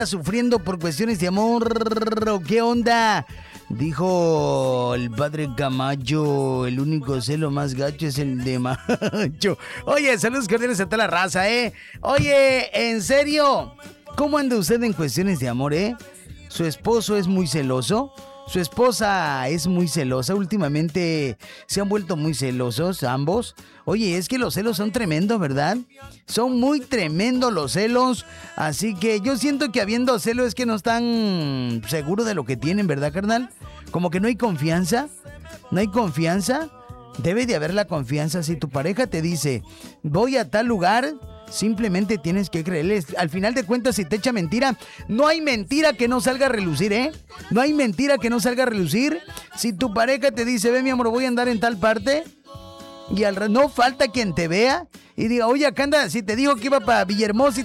sufriendo por cuestiones de amor. ¿Qué onda? Dijo el padre Camacho, el único celo más gacho es el de macho. Oye, saludos cordiales a toda la raza, ¿eh? Oye, en serio, ¿cómo anda usted en cuestiones de amor, eh? ¿Su esposo es muy celoso? ¿Su esposa es muy celosa? Últimamente se han vuelto muy celosos ambos. Oye, es que los celos son tremendos, ¿verdad? Son muy tremendos los celos. Así que yo siento que habiendo celos es que no están seguros de lo que tienen, ¿verdad, carnal? Como que no hay confianza. ¿No hay confianza? Debe de haber la confianza. Si tu pareja te dice, voy a tal lugar, simplemente tienes que creerle. Al final de cuentas, si te echa mentira, no hay mentira que no salga a relucir, ¿eh? No hay mentira que no salga a relucir. Si tu pareja te dice, ve mi amor, voy a andar en tal parte, y no falta quien te vea y diga, oye, acá anda, si te dijo que iba para Villahermosa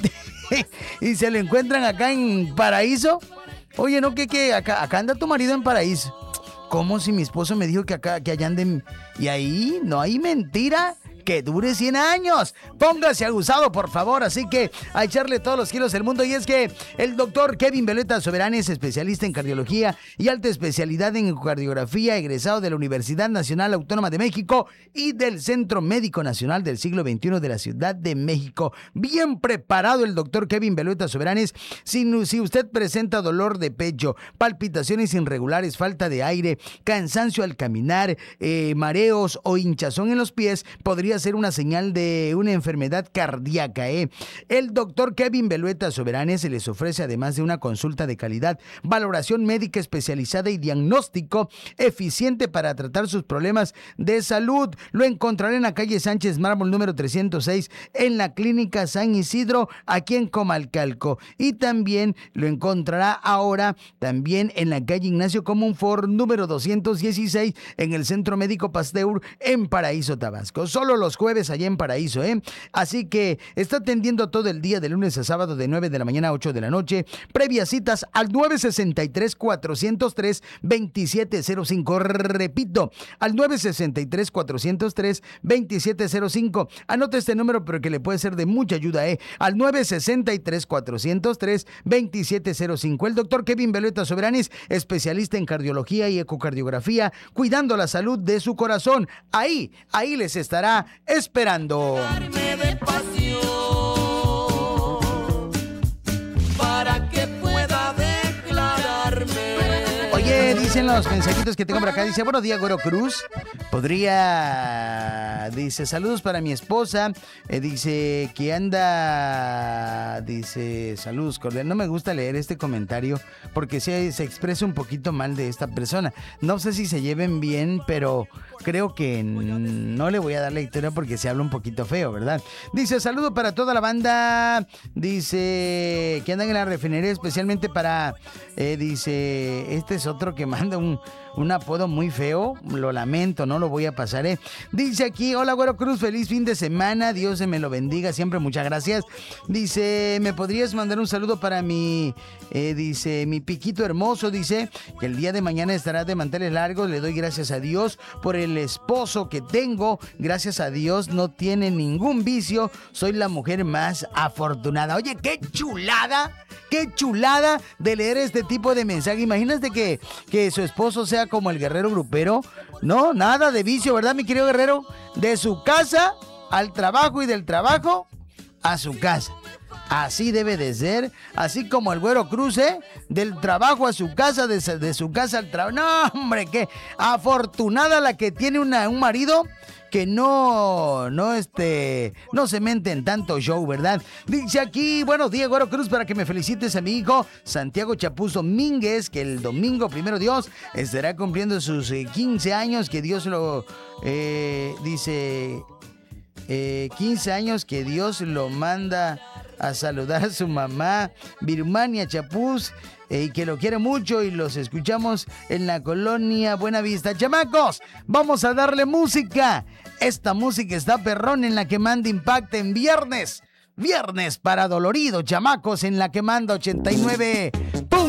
y se lo encuentran acá en Paraíso. Oye, no, que acá anda tu marido en Paraíso. ¿Cómo si mi esposo me dijo que allá anden? Y ahí no hay mentira que dure 100 años. Póngase abusado, por favor. Así que a echarle todos los kilos del mundo. Y es que el doctor Kevin Violeta Soberanes es especialista en cardiología y alta especialidad en ecocardiografía, egresado de la Universidad Nacional Autónoma de México y del Centro Médico Nacional del Siglo XXI de la Ciudad de México. Bien preparado el doctor Kevin Violeta Soberanes. Si usted presenta dolor de pecho, palpitaciones irregulares, falta de aire, cansancio al caminar, mareos o hinchazón en los pies, podría ser una señal de una enfermedad cardíaca, ¿eh? El doctor Kevin Violeta Soberanes se les ofrece, además de una consulta de calidad, valoración médica especializada y diagnóstico eficiente para tratar sus problemas de salud. Lo encontrará en la calle Sánchez Mármol número 306 en la Clínica San Isidro, aquí en Comalcalco. Y también lo encontrará ahora también en la calle Ignacio Comunfort número 216 en el Centro Médico Pasteur en Paraíso, Tabasco. Solo los jueves allá en Paraíso, ¿eh? Así que está atendiendo todo el día de lunes a sábado de 9 de la mañana a 8 de la noche. Previas citas al 963-403-2705. Repito, al 963-403-2705. Anote este número porque le puede ser de mucha ayuda, ¿eh? Al 963-403-2705. El doctor Kevin Violeta Soberanes, especialista en cardiología y ecocardiografía, cuidando la salud de su corazón. Ahí les estará esperando. De pasión, para que pueda declararme. Oye, dicen los mensajitos que tengo por acá. Dice, buenos días, Güero Cruz. Dice, saludos para mi esposa. Dice que anda. Dice, saludos, cordial. No me gusta leer este comentario porque se expresa un poquito mal de esta persona. No sé si se lleven bien, pero creo que no le voy a dar lectura porque se habla un poquito feo, ¿verdad? Dice, saludo para toda la banda. Dice, que andan en la refinería, especialmente para... dice, este es otro que manda un apodo muy feo. Lo lamento, no lo voy a pasar, ¿eh? Dice aquí, hola, Güero Cruz, feliz fin de semana. Dios se me lo bendiga siempre, muchas gracias. Dice, ¿me podrías mandar un saludo para mi... dice, mi piquito hermoso? Dice, que el día de mañana estará de manteles largos. Le doy gracias a Dios por el esposo que tengo. Gracias a Dios no tiene ningún vicio. Soy la mujer más afortunada. Oye, qué chulada de leer este tipo de mensaje. Imagínate que su esposo sea como el guerrero grupero. No, nada de vicio, ¿verdad, mi querido guerrero? De su casa al trabajo y del trabajo a su casa. Así debe de ser, así como el Güero Cruz, ¿eh? Del trabajo a su casa, de su casa al trabajo. No, hombre, qué afortunada la que tiene un marido que no se mente en tanto show, ¿verdad? Dice aquí, buenos días, Güero Cruz, para que me felicites a mi hijo Santiago Chapuz Domínguez, que el domingo, primero Dios, estará cumpliendo sus 15 años, que Dios lo... dice... 15 años, que Dios lo manda a saludar a su mamá, Birmania Chapuz, y que lo quiere mucho, y los escuchamos en la colonia Buenavista. Chamacos, vamos a darle música. Esta música está perrón en la que manda Impacta en viernes para dolorido, chamacos, en la que manda 89.